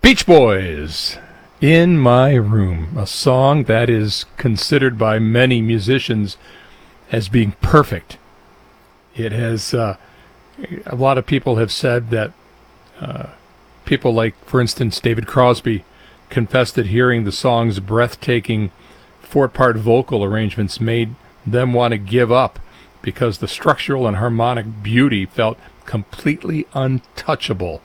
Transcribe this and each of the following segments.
Beach Boys, In My Room, a song that is considered by many musicians as being perfect. It has, a lot of people have said that people like, for instance, David Crosby confessed that hearing the song's breathtaking four-part vocal arrangements made them want to give up because the structural and harmonic beauty felt completely untouchable.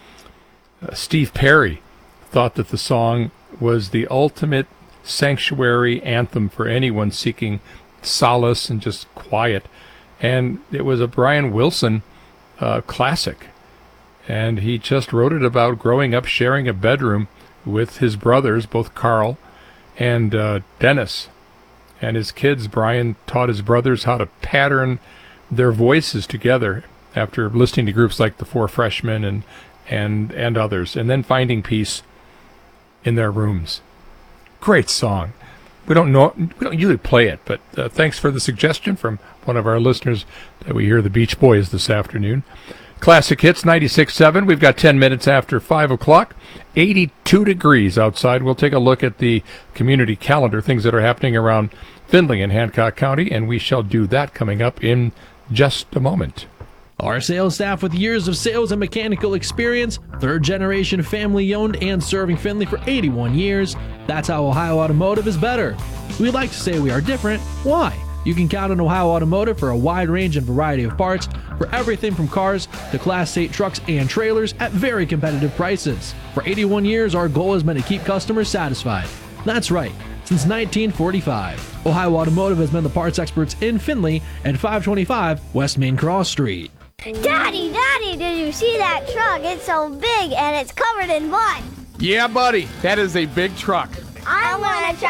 Steve Perry thought that the song was the ultimate sanctuary anthem for anyone seeking solace and just quiet. And it was a Brian Wilson classic. And he just wrote it about growing up sharing a bedroom with his brothers, both Carl and Dennis. And his kids, Brian taught his brothers how to pattern their voices together after listening to groups like the Four Freshmen and others, and then finding peace in their rooms. Great song. We don't usually play it, but thanks for the suggestion from one of our listeners that we hear the Beach Boys this afternoon. Classic Hits 96.7. We've got 10 minutes after 5 o'clock. 82 degrees outside. We'll take a look at the community calendar, things that are happening around Findlay and Hancock County, and we shall do that coming up in just a moment. Our sales staff with years of sales and mechanical experience, third generation family owned and serving Findlay for 81 years. That's how Ohio Automotive is better. We like to say we are different. Why? You can count on Ohio Automotive for a wide range and variety of parts for everything from cars to Class 8 trucks and trailers at very competitive prices. For 81 years, our goal has been to keep customers satisfied. That's right. Since 1945, Ohio Automotive has been the parts experts in Findlay at 525 West Main Cross Street. Daddy, did you see that truck? It's so big and it's covered in mud. Yeah, buddy, that is a big truck. I want to